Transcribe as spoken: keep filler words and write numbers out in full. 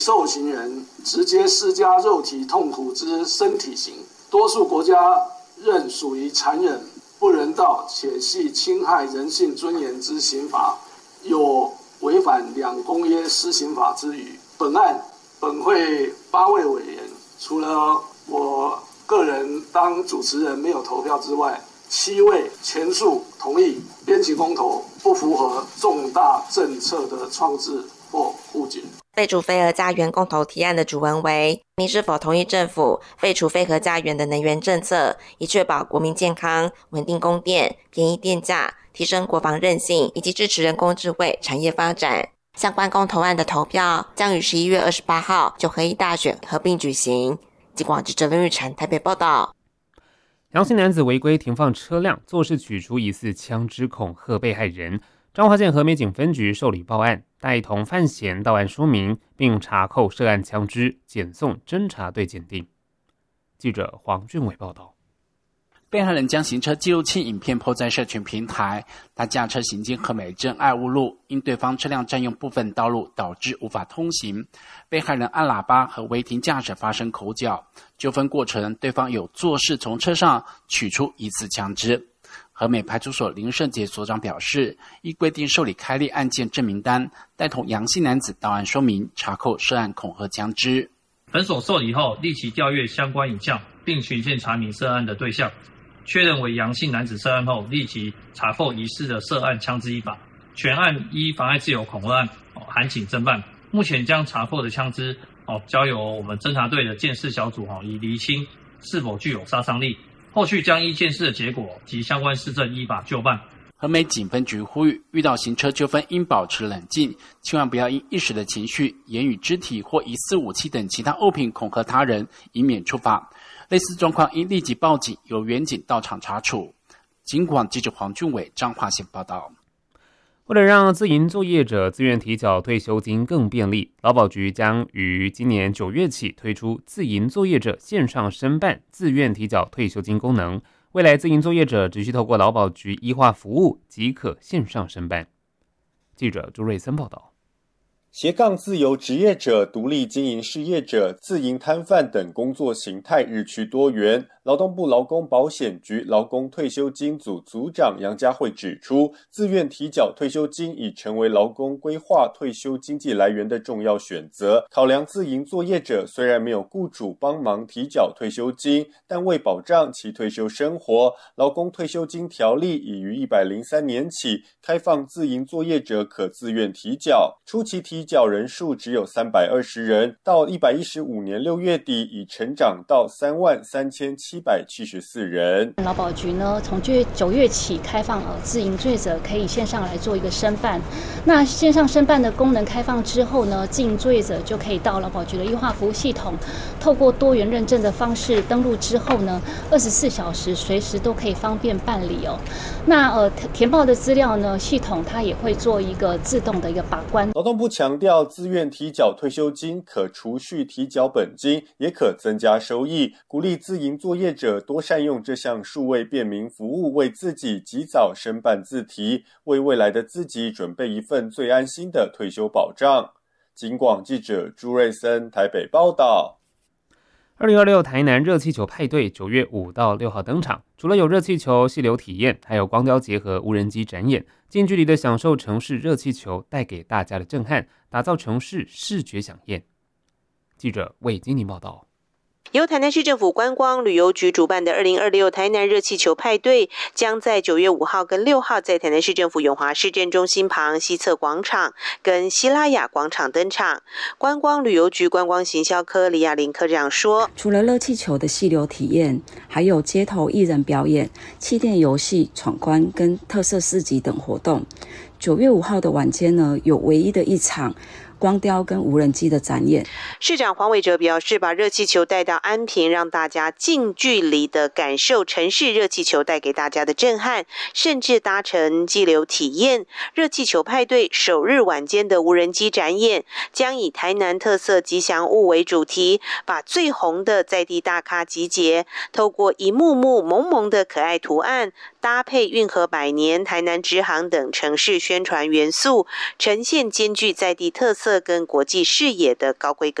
受刑人直接施加肉体痛苦之身体刑，多数国家认属于残忍、不人道且系侵害人性尊严之刑罚，有违反两公约施行法之余。本案本会八位委员，除了我个人当主持人没有投票之外，七位全数同意编辑公投不符合重大政策的创制或误解。 废除非核家园公投提案的主文为：你是否同意政府废除非核家园的能源政策，以确保国民健康、稳定供电、便宜电价、提升国防韧性以及支持人工智慧产业发展。相关公投案的投票将于十一月二十八号九合一大选合并举行。警广记者林玉婵台北报道。 杨姓男子违规停放车辆，做事取出疑似枪支恐吓被害人。彰化县和美警分局受理报案，带同犯嫌到案说明，并查扣涉案枪支，检送侦查队鉴定。记者黄俊伟报道。 被害人将行车记录器影片 po 在社群平台，他驾车行经和美镇爱物路，因对方车辆占用部分道路，导致无法通行。被害人按喇叭和违停驾驶发生口角，纠纷过程对方有作势从车上取出疑似枪支。和美派出所林胜杰所长表示，依规定受理开立案件证明单，带同杨姓男子到案说明，查扣涉案恐吓枪支。 本所受理后，立即调阅相关影像，并循线查明涉案的对象，确认为杨姓男子涉案后，立即查扣疑似的涉案枪支一把。全案依妨碍自由恐吓案函请侦办。目前将查扣的枪支交由我们侦查队的鉴识小组以厘清是否具有杀伤力。后续将依鉴识的结果及相关事证依法就办。 和美警分局呼吁，遇到行车纠纷应保持冷静，千万不要因一时的情绪、言语、肢体或疑似武器等其他物品恐吓他人，以免处罚。类似状况应立即报警，由员警到场查处。警广记者黄俊伟彰化县报道。 为了让自营作业者自愿提缴退休金更便利，劳保局将于今年九月起推出自营作业者线上申办自愿提缴退休金功能。未来自营作业者只需透过劳保局医化服务即可线上申办。记者朱瑞森报道。 斜杠自由职业者、独立经营事业者、自营摊贩等工作形态日趋多元。劳动部劳工保险局劳工退休金组组长杨佳慧指出，自愿提缴退休金已成为劳工规划退休经济来源的重要选择。考量自营作业者虽然没有雇主帮忙提缴退休金，但为保障其退休生活，劳工退休金条例已于一百零三年起开放自营作业者可自愿提缴，初期提缴人数只有三百二十人，到一百一十五年六月底已成长到三万三千七百七十四人。 劳保局呢，从九月起开放呃自营作业者可以线上来做一个申办。那线上申办的功能开放之后呢，自营作业者就可以到劳保局的医化服务系统，透过多元认证的方式登录之后呢，二十四小时随时都可以方便办理哦。那呃填报的资料呢，系统它也会做一个自动的一个把关。 劳动部强调，自愿提缴退休金可储蓄提缴本金，也可增加收益，鼓励自营作业者多善用这项数位便民服务，为自己及早申办自提，为未来的自己准备一份最安心的退休保障。警广记者朱瑞森台北报道。 二零二六台南热气球派对九月五到六号登场，除了有热气球细流体验，还有光雕结合无人机展演，近距离的享受城市热气球带给大家的震撼，打造城市视觉飨宴。记者魏金宁报道。 由台南市政府观光旅游局主办的二零二六台南热气球派对，将在九月五号跟六号在台南市政府永华市政中心旁西侧广场跟希拉雅广场登场。观光旅游局观光行销科李亚玲科长说， 除了热气球的细流体验，还有街头艺人表演、气垫游戏、闯关跟特色市集等活动。九月五号的晚间呢，有唯一的一场光雕跟无人机的展演。 市长黄伟哲表示，把热气球带到安平，让大家近距离的感受城市热气球带给大家的震撼，甚至搭乘激流体验。热气球派对首日晚间的无人机展演，将以台南特色吉祥物为主题，把最红的在地大咖集结，透过一幕幕萌萌的可爱图案，搭配运河百年、台南支行等城市宣传元素，呈现兼具在地特色策跟国际视野的高规格